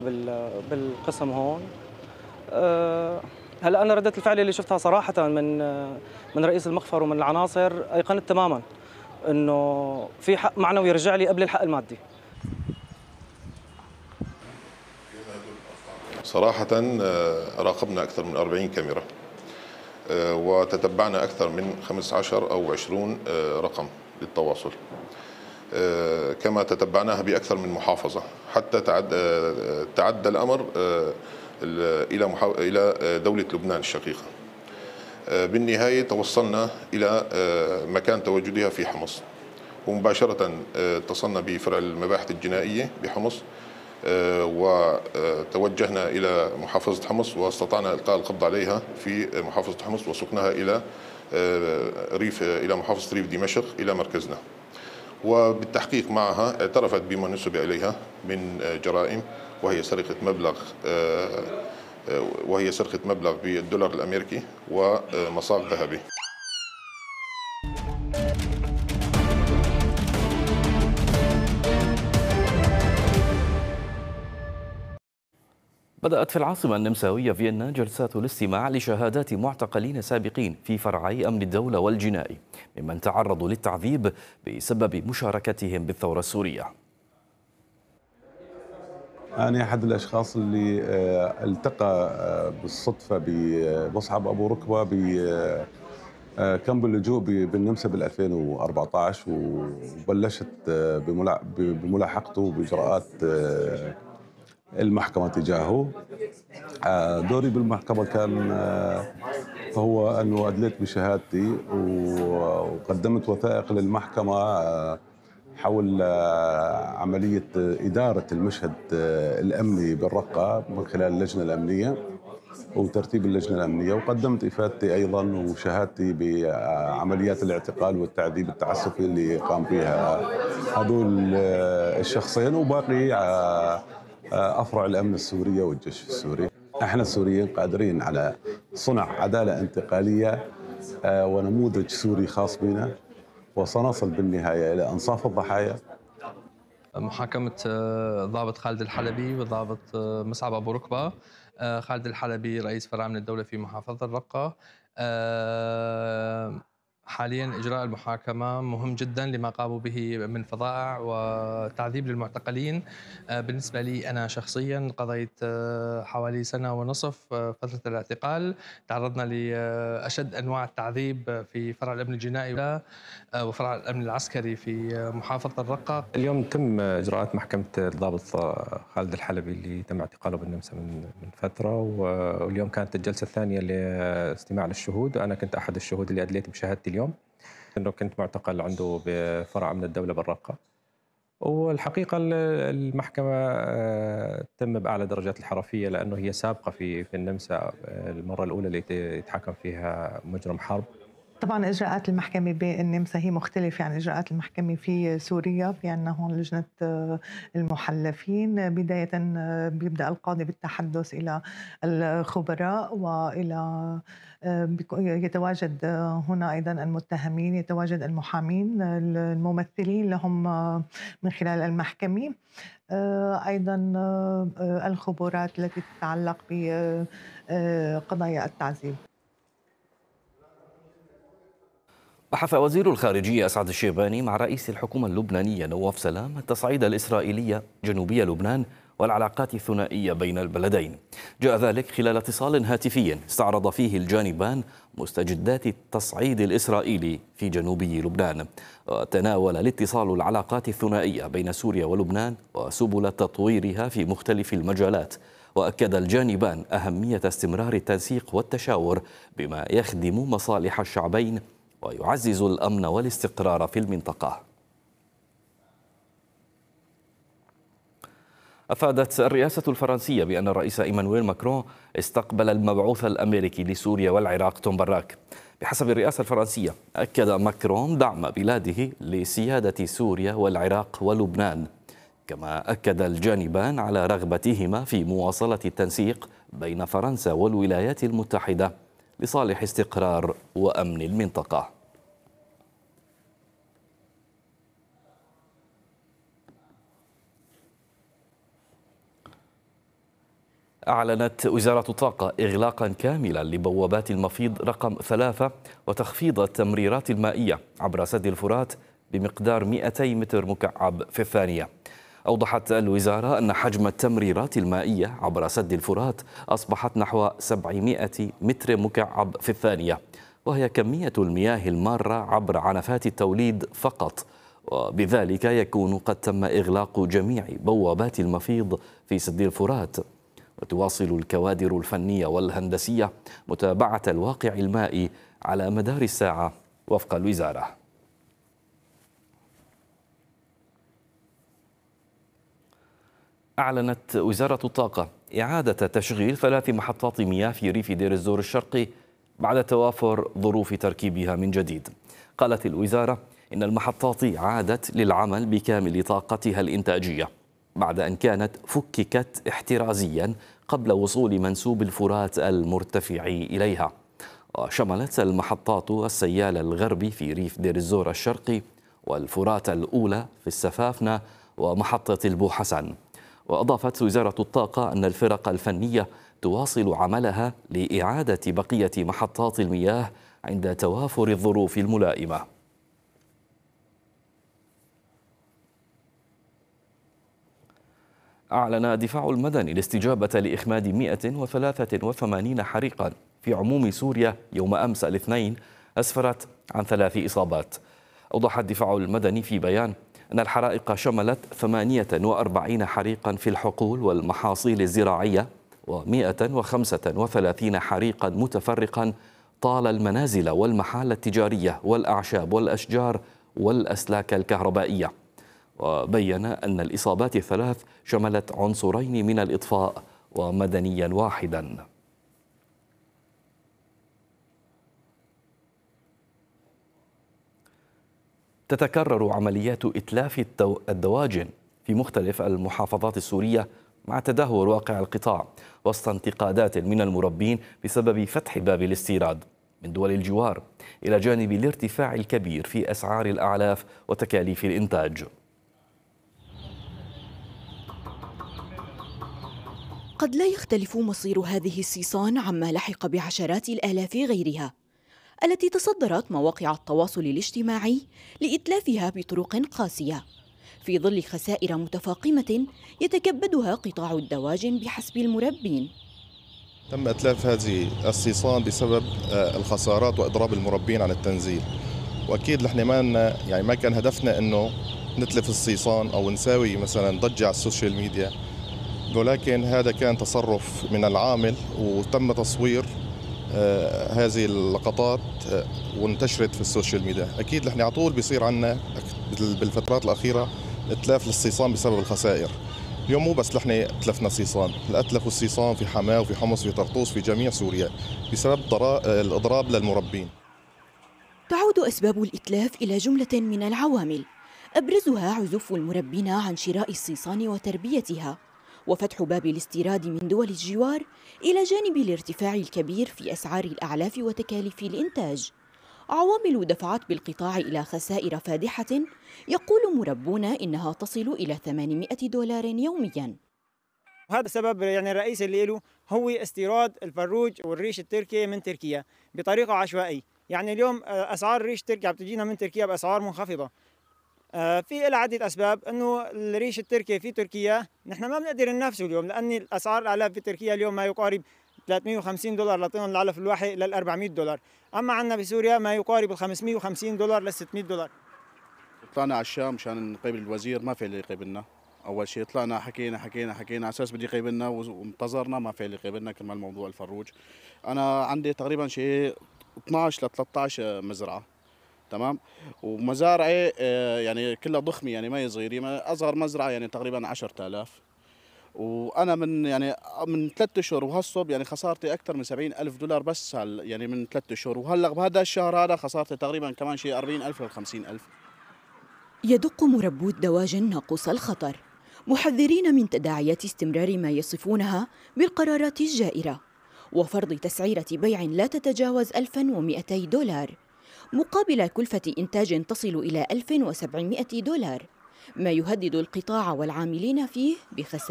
بالقسم هون. هلا انا ردة الفعل اللي شفتها صراحة من رئيس المخفر ومن العناصر ايقنت تماما انه في حق معنوي يرجع لي قبل الحق المادي. صراحة راقبنا أكثر من 40 كاميرا، وتتبعنا أكثر من 15 أو 20 رقم للتواصل، كما تتبعناها بأكثر من محافظة حتى تعدى الأمر إلى دولة لبنان الشقيقة. بالنهاية توصلنا إلى مكان تواجدها في حمص، ومباشرة اتصلنا بفرع المباحث الجنائية بحمص، وتوجهنا إلى محافظة حمص، واستطعنا إلقاء القبض عليها في محافظة حمص، وسقناها إلى محافظة ريف دمشق إلى مركزنا. وبالتحقيق معها اعترفت بما نسب إليها من جرائم، وهي سرقة مبلغ بالدولار الأمريكي ومصاغ ذهبي. بدأت في العاصمة النمساوية فيينا جلسات الاستماع لشهادات معتقلين سابقين في فرعي أمن الدولة والجنائي ممن تعرضوا للتعذيب بسبب مشاركتهم بالثورة السورية. أنا أحد الأشخاص اللي التقى بالصدفة بمصعب أبو ركبة كان باللجوء بالنمسا بال 2014، وبلشت بملاحقته بإجراءات المحكمة تجاهه. دوري بالمحكمة كان فهو أنه أدليت بشهادتي وقدمت وثائق للمحكمة حول عملية إدارة المشهد الأمني بالرقة من خلال اللجنة الأمنية وترتيب اللجنة الأمنية، وقدمت إفادتي أيضا وشهادتي بعمليات الاعتقال والتعذيب التعسفي اللي قام بها هذول الشخصين وباقي أفرع الأمن السورية والجيش السوري. احنا السوريين قادرين على صنع عدالة انتقالية ونموذج سوري خاص بنا، وسنصل بالنهاية إلى أنصاف الضحايا. محاكمة ضابط خالد الحلبي وضابط مصعب أبو ركبة. خالد الحلبي رئيس فرع من الدولة في محافظة الرقة. حاليا إجراء المحاكمة مهم جدا لما قاموا به من فظائع وتعذيب للمعتقلين. بالنسبة لي أنا شخصيا قضيت حوالي سنة ونصف فترة الاعتقال، تعرضنا لأشد أنواع التعذيب في فرع الأمن الجنائي وفرع الأمن العسكري في محافظة الرقة. اليوم تم إجراءات محكمة الضابط خالد الحلبي اللي تم اعتقاله بالنمسا من فترة، واليوم كانت الجلسة الثانية لاستماع للشهود، وأنا كنت أحد الشهود اللي أدليت بشهادتي اليوم، أنه كنت معتقل عنده بفرع أمن الدولة بالرقة. والحقيقة المحكمة تم بأعلى درجات الحرفية، لأنه هي سابقة في النمسا، المرة الأولى اللي يتحكم فيها مجرم حرب. طبعا إجراءات المحكمة بالنمسا هي مختلفة عن إجراءات المحكمة في سوريا. في عندنا هون لجنة المحلفين. بداية بيبدأ القاضي بالتحدث إلى الخبراء، وإلى يتواجد هنا أيضا المتهمين، يتواجد المحامين الممثلين لهم من خلال المحكمة، أيضا الخبرات التي تتعلق بقضايا التعذيب. بحث وزير الخارجية أسعد الشيباني مع رئيس الحكومة اللبنانية نواف سلام التصعيد الإسرائيلي جنوبي لبنان والعلاقات الثنائية بين البلدين. جاء ذلك خلال اتصال هاتفي استعرض فيه الجانبان مستجدات التصعيد الإسرائيلي في جنوبي لبنان، وتناول الاتصال العلاقات الثنائية بين سوريا ولبنان وسبل تطويرها في مختلف المجالات. وأكد الجانبان أهمية استمرار التنسيق والتشاور بما يخدم مصالح الشعبين ويعزز الأمن والاستقرار في المنطقة. أفادت الرئاسة الفرنسية بأن الرئيس إيمانويل ماكرون استقبل المبعوث الأمريكي لسوريا والعراق توم براك. بحسب الرئاسة الفرنسية أكد ماكرون دعم بلاده لسيادة سوريا والعراق ولبنان، كما أكد الجانبان على رغبتهما في مواصلة التنسيق بين فرنسا والولايات المتحدة لصالح استقرار وأمن المنطقة. أعلنت وزارة الطاقة إغلاقا كاملا لبوابات المفيض رقم 3 وتخفيض التمريرات المائية عبر سد الفرات بمقدار 200 متر مكعب في الثانية. أوضحت الوزارة أن حجم التمريرات المائية عبر سد الفرات أصبحت نحو 700 متر مكعب في الثانية، وهي كمية المياه المارة عبر عنفات التوليد فقط، وبذلك يكون قد تم إغلاق جميع بوابات المفيض في سد الفرات. وتواصل الكوادر الفنية والهندسية متابعة الواقع المائي على مدار الساعة وفق الوزارة. أعلنت وزارة الطاقة إعادة تشغيل 3 محطات مياه في ريف دير الزور الشرقي بعد توافر ظروف تركيبها من جديد. قالت الوزارة إن المحطات عادت للعمل بكامل طاقتها الإنتاجية بعد أن كانت فككت احترازيا قبل وصول منسوب الفرات المرتفع إليها. وشملت المحطات السيال الغربي في ريف دير الزور الشرقي والفرات الأولى في السفافنة ومحطة البو حسن. وأضافت وزارة الطاقة أن الفرق الفنية تواصل عملها لإعادة بقية محطات المياه عند توافر الظروف الملائمة. أعلن الدفاع المدني الاستجابة لإخماد 183 حريقا في عموم سوريا يوم أمس الاثنين أسفرت عن 3 إصابات. أوضح الدفاع المدني في بيان أن الحرائق شملت 48 حريقا في الحقول والمحاصيل الزراعية و135 حريقا متفرقا طال المنازل والمحال التجارية والأعشاب والأشجار والأسلاك الكهربائية. وبين أن الإصابات ال3 شملت عنصرين من الإطفاء ومدنيا واحدا. تتكرر عمليات إتلاف الدواجن في مختلف المحافظات السورية مع تدهور واقع القطاع وسط انتقادات من المربين بسبب فتح باب الاستيراد من دول الجوار، إلى جانب الارتفاع الكبير في أسعار الأعلاف وتكاليف الإنتاج. قد لا يختلف مصير هذه الصيصان عما لحق بعشرات الآلاف غيرها التي تصدرت مواقع التواصل الاجتماعي لإتلافها بطرق قاسية في ظل خسائر متفاقمة يتكبدها قطاع الدواجن بحسب المربين. تم إتلاف هذه الصيصان بسبب الخسارات وإضراب المربين عن التنزيل، وأكيد نحن ما كان هدفنا إنه نتلف الصيصان أو نساوي مثلا ضجة على السوشيال ميديا، ولكن هذا كان تصرف من العامل وتم تصوير هذه اللقطات وانتشرت في السوشيال ميديا. أكيد نحن على طول بيصير عنا بالفترات الأخيرة إتلاف للصيصان بسبب الخسائر. اليوم مو بس نحن أتلفنا صيصان، أتلفوا الصيصان في حماة وفي حمص وفي طرطوس في جميع سوريا بسبب الإضراب للمربين. تعود أسباب الإتلاف إلى جملة من العوامل أبرزها عزوف المربين عن شراء الصيصان وتربيتها وفتح باب الاستيراد من دول الجوار، إلى جانب الارتفاع الكبير في أسعار الأعلاف وتكاليف الإنتاج، عوامل دفعت بالقطاع إلى خسائر فادحة يقول مربون إنها تصل إلى $800 يومياً. وهذا السبب الرئيسي اللي له هو استيراد الفروج والريش التركي من تركيا بطريقة عشوائية. اليوم أسعار الريش التركي عم تجينا من تركيا بأسعار منخفضة. في له عدة أسباب، إنه الريش التركي في تركيا نحن ما بنقدر ننافسه اليوم، لأن الأسعار الأعلاف في تركيا اليوم ما يقارب $350 لطن العلف الواحد لل $400. أما عندنا بسوريا ما يقارب $550 لل $600. طلعنا على الشام مشان نقابل الوزير، ما في اللي يقابلنا. أول شيء طلعنا حكينا على أساس بده يقابلنا وانتظرنا، ما في اللي يقابلنا كرمال موضوع الفروج. أنا عندي تقريبا شيء 12 ل 13 مزرعة، تمام، ومزارعي كلها ضخمه، ما هي صغيره، اصغر مزرعه تقريبا 10,000. وانا من 3 اشهر وهالصب خسارتي اكثر من $70,000 بس من 3 اشهر، وهلا بهذا الشهر هذا خسارتي تقريبا كمان شيء 40,000 ل 50,000. يدق مربو الدواجن ناقوس الخطر، محذرين من تداعيات استمرار ما يصفونها بالقرارات الجائره وفرض تسعيره بيع لا تتجاوز $1,200 مقابل كلفة إنتاج تصل إلى $1,700، ما يهدد القطاع والعاملين فيه بخسائر